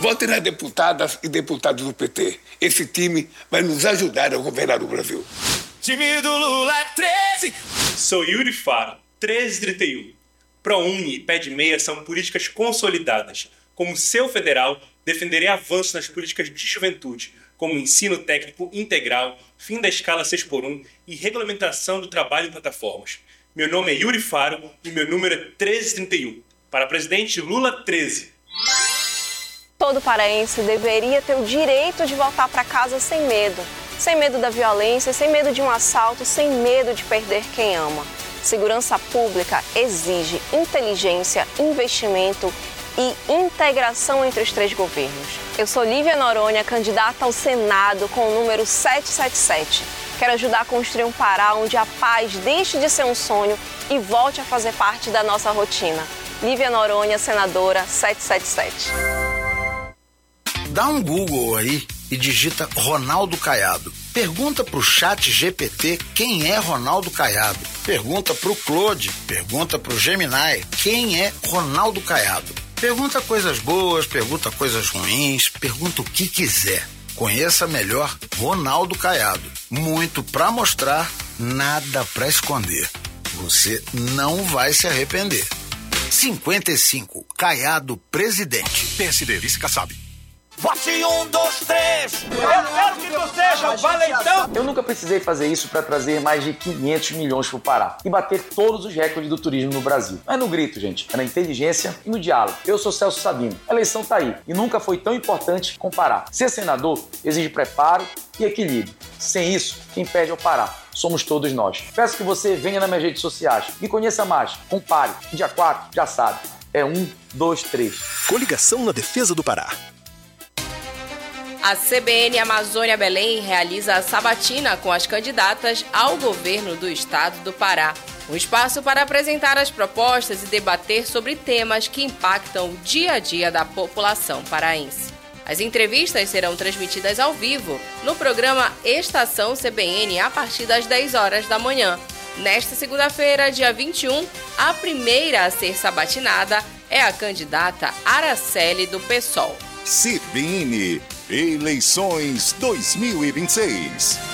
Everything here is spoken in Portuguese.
Vote nas deputadas e deputados do PT. Esse time vai nos ajudar a governar o Brasil. Time do Lula 13. Sou Yuri Faro, 1331. ProUni e Pé de Meia são políticas consolidadas. Como seu federal, defenderei avanços nas políticas de juventude, como ensino técnico integral, fim da escala 6x1 e regulamentação do trabalho em plataformas. Meu nome é Yuri Faro e meu número é 1331. Para presidente Lula 13. Todo paraense deveria ter o direito de voltar para casa sem medo. Sem medo da violência, sem medo de um assalto, sem medo de perder quem ama. Segurança pública exige inteligência, investimento e integração entre os 3 governos. Eu sou Lívia Noronha, candidata ao Senado com o número 777. Quero ajudar a construir um Pará onde a paz deixe de ser um sonho e volte a fazer parte da nossa rotina. Lívia Noronha, senadora 777. Dá um Google aí e digita Ronaldo Caiado. Pergunta pro ChatGPT quem é Ronaldo Caiado. Pergunta pro Claude, pergunta pro Gemini quem é Ronaldo Caiado. Pergunta coisas boas, pergunta coisas ruins, pergunta o que quiser. Conheça melhor Ronaldo Caiado. Muito pra mostrar, nada pra esconder. Você não vai se arrepender. 55, Caiado presidente. PSD, vice Kassab. Vote 1, 2, 3. Eu quero que tu seja o valentão. Eu nunca precisei fazer isso para trazer mais de 500 milhões para o Pará e bater todos os recordes do turismo no Brasil. Não é no grito, gente. É na inteligência e no diálogo. Eu sou Celso Sabino. A eleição tá aí e nunca foi tão importante comparar. Ser senador exige preparo e equilíbrio. Sem isso, quem perde é o Pará. Somos todos nós. Peço que você venha nas minhas redes sociais. Me conheça mais. Compare. Dia 4, já sabe. É 1, 2, 3. Coligação na defesa do Pará. A CBN Amazônia Belém realiza a sabatina com as candidatas ao governo do estado do Pará. Um espaço para apresentar as propostas e debater sobre temas que impactam o dia a dia da população paraense. As entrevistas serão transmitidas ao vivo no programa Estação CBN a partir das 10 horas da manhã. Nesta segunda-feira, dia 21, a primeira a ser sabatinada é a candidata Araceli do PSOL. CBN Eleições 2026.